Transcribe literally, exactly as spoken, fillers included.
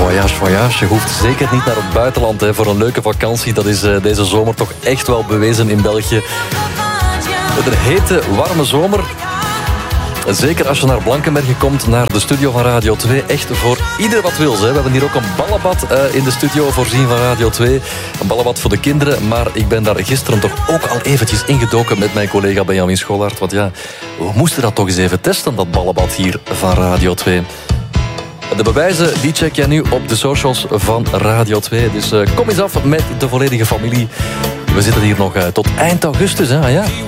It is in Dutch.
voyage, voyage. Je hoeft zeker niet naar het buitenland hè, voor een leuke vakantie. Dat is uh, deze zomer toch echt wel bewezen in België. Een hete, warme zomer. Zeker als je naar Blankenberge komt, naar de studio van Radio twee. Echt voor ieder wat wil. Hè. We hebben hier ook een ballenbad uh, in de studio voorzien van Radio twee. Een ballenbad voor de kinderen. Maar ik ben daar gisteren toch ook al eventjes ingedoken met mijn collega Benjamin Scholaert. Want ja, we moesten dat toch eens even testen, dat ballenbad hier van Radio twee. De bewijzen die check jij nu op de socials van Radio twee. Dus uh, kom eens af met de volledige familie. We zitten hier nog uh, tot eind augustus. Hè? Ah, ja.